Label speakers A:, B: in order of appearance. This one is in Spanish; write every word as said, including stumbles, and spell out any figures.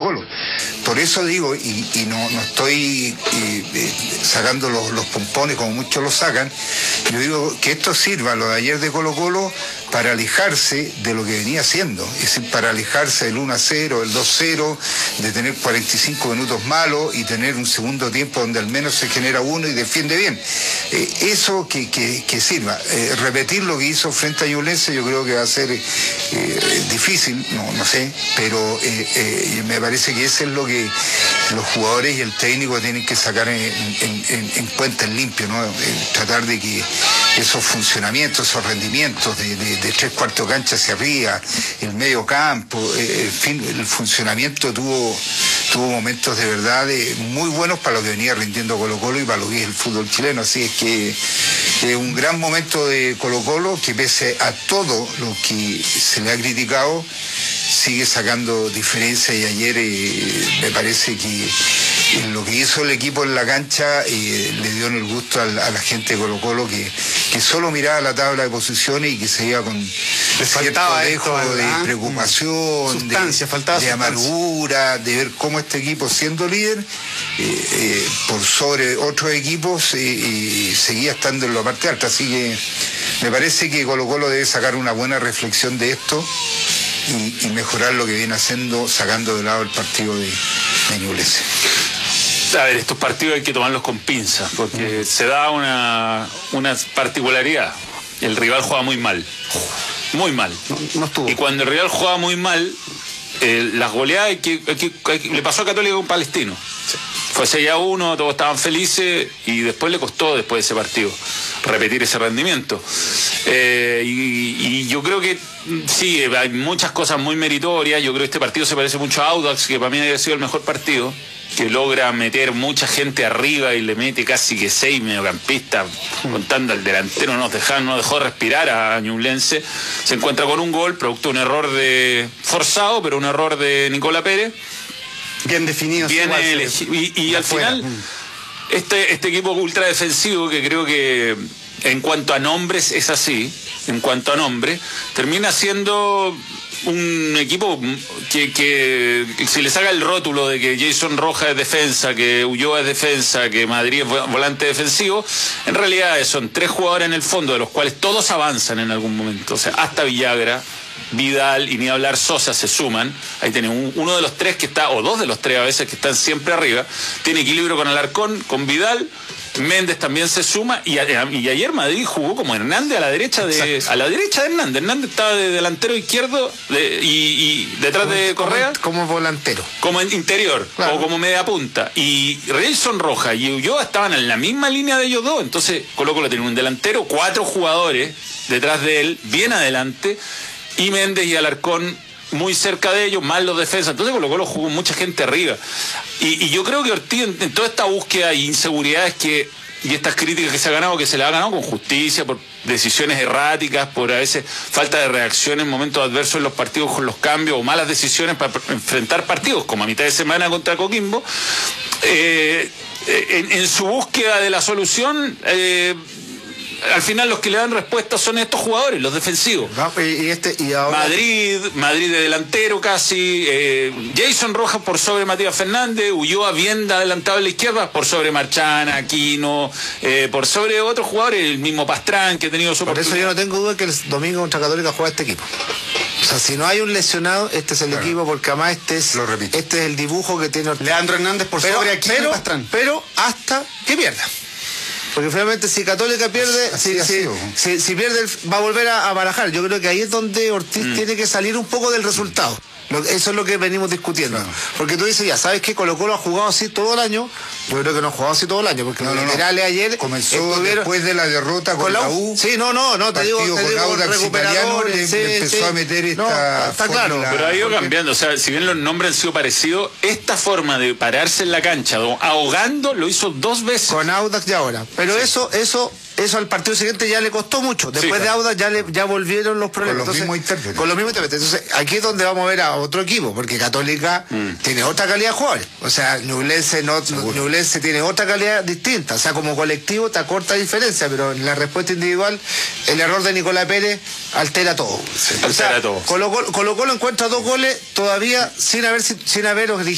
A: Colo. Por eso digo, y, y no, no estoy y, y, sacando los, los pompones como muchos lo sacan, yo digo que esto sirva, lo de ayer de Colo Colo, para alejarse de lo que venía haciendo, es decir, para alejarse del uno a cero, del dos a cero, de tener cuarenta y cinco minutos malos y tener un segundo tiempo donde al menos se genera uno y defiende bien. Eh, eso que, que, que sirva. Eh, repetir lo que hizo frente a Ñublense yo creo que va a ser eh, difícil, no, no sé, pero eh, eh, me parece que eso es lo que los jugadores y el técnico tienen que sacar en, en, en, en cuenta en limpio, ¿no? Eh, tratar de que esos funcionamientos, esos rendimientos de, de, de tres cuartos de cancha hacia arriba, el medio campo, eh, en fin, el funcionamiento tuvo tuvo momentos de verdad de, muy buenos para lo que venía rindiendo Colo Colo y para lo que es el fútbol chileno, así es que es eh, un gran momento de Colo Colo que pese a todo lo que se le ha criticado sigue sacando diferencia y ayer eh, me parece que eh, lo que hizo el equipo en la cancha eh, le dio en el gusto a la, a la gente de Colo Colo que, que solo miraba la tabla de posiciones y que se iba con cierto dejo de preocupación,
B: sustancia,
A: de,
B: faltaba
A: de amargura, de ver cómo este equipo siendo líder eh, eh, por sobre otros equipos eh, eh, seguía estando en la parte alta, así que me parece que Colo Colo debe sacar una buena reflexión de esto y, y mejorar lo que viene haciendo sacando de lado el partido de, de Ñublense.
C: A ver, estos partidos hay que tomarlos con pinzas, porque mm. se da una, una particularidad. El rival juega muy mal. Muy mal.
B: No, no estuvo.
C: Y cuando el rival juega muy mal, eh, las goleadas que, que, que le pasó a Católica con Palestino. Sí. Fue seis a uno, todos estaban felices y después le costó, después de ese partido, repetir ese rendimiento. Eh, y, y yo creo que sí, hay muchas cosas muy meritorias. Yo creo que este partido se parece mucho a Audax, que para mí había sido el mejor partido, que logra meter mucha gente arriba y le mete casi que seis mediocampistas, mm. contando al delantero, no, deja, no dejó respirar a Ñublense. Se encuentra con un gol, producto de un error de forzado, pero un error de Nicolás Pérez.
B: Bien definido.
C: Bien elegido. Y, y al
B: afuera.
C: final, mm. este, este equipo ultra defensivo, que creo que en cuanto a nombres es así, en cuanto a nombres, termina siendo un equipo que, que si le saca el rótulo de que Jason Rojas es defensa, que Ulloa es defensa, que Madrid es volante defensivo, en realidad son tres jugadores en el fondo, de los cuales todos avanzan en algún momento. O sea, hasta Villagra, Vidal y ni hablar Sosa se suman. Ahí tiene un, uno de los tres que está, o dos de los tres a veces que están siempre arriba. Tiene equilibrio con Alarcón, con Vidal. Méndez también se suma y, a, y ayer Madrid jugó como Hernández a la derecha de Exacto. a la derecha de Hernández. Hernández estaba de delantero izquierdo de, y, y detrás como, de Correa
B: como, como volantero,
C: como en interior, claro. O como media punta. Y Relson Rojas y Ulloa estaban en la misma línea de ellos dos. Entonces Colo Colo tiene un delantero, cuatro jugadores detrás de él, bien adelante, y Méndez y Alarcón muy cerca de ellos, más los defensas. Entonces Colo Colo jugó mucha gente arriba. Y, y yo creo que Ortiz, en, en toda esta búsqueda y inseguridades que, y estas críticas que se ha ganado, que se le ha ganado con justicia, por decisiones erráticas, por a veces falta de reacción en momentos adversos en los partidos con los cambios, o malas decisiones para enfrentar partidos, como a mitad de semana contra Coquimbo, eh, en, en su búsqueda de la solución, eh, al final los que le dan respuesta son estos jugadores, los defensivos.
B: No, y este, y ahora...
C: Madrid, Madrid de delantero casi, eh, Jason Rojas por sobre Matías Fernández, Ulloa bien adelantado a la izquierda, por sobre Marchana, Aquino, eh, por sobre otros jugadores, el mismo Pastrán que ha tenido su
B: Por eso yo no tengo duda que el domingo contra Católica juega este equipo. O sea, si no hay un lesionado, este es el claro. equipo, porque además este es, este es el dibujo que tiene Ortiz.
C: Leandro Hernández por
B: pero,
C: sobre Aquino
B: pero,
C: y Pastrán.
B: Pero hasta que pierda. Porque finalmente si Católica pierde, si, si, si, si pierde va a volver a, a barajar. Yo creo que ahí es donde Ortiz mm. tiene que salir un poco del resultado. Lo, eso es lo que venimos discutiendo. Claro. Porque tú dices, ya sabes que Colo Colo ha jugado así todo el año. Yo creo que no ha jugado así todo el año, porque
A: no,
B: los
A: no,
B: laterales
A: no.
B: ayer
A: comenzó después de la derrota con, con la U.
B: Sí, no, no, no, te digo, te digo recuperadores,
A: le,
B: sí,
A: le empezó
B: sí.
A: a meter esta
B: no, está claro.
C: Pero ha ido cambiando, o sea, si bien los nombres han sido parecidos, esta forma de pararse en la cancha ahogando lo hizo dos veces.
B: Con Audax y ahora. Pero sí. eso, eso Eso al partido siguiente ya le costó mucho. Después sí, claro. de Audax ya, le, ya volvieron los problemas.
A: Con los
B: Entonces,
A: mismos intérpretes.
B: Con los mismos intérpretes. Entonces, aquí es donde vamos a ver a otro equipo, porque Católica mm. tiene otra calidad de jugadores. O sea, Ñublense no, Ñublense tiene otra calidad distinta. O sea, como colectivo te acorta diferencia, pero en la respuesta individual, el error de Nicolás Pérez altera todo.
C: Sí,
B: o
C: altera
B: sea,
C: todo.
B: Colo Colo, Colo Colo encuentra dos goles todavía sin haber sin haber